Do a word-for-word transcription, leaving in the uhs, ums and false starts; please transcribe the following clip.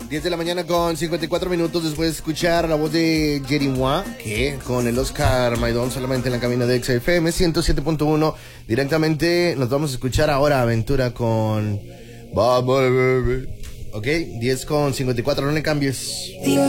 diez de la mañana con cincuenta y cuatro minutos después de escuchar la voz de Jerimois, que con el Oscar Maidón solamente en la cabina de X F M ciento siete punto uno. Directamente nos vamos a escuchar ahora Aventura con Bye Bye Baby. Ok, diez con cincuenta y cuatro, no le cambies.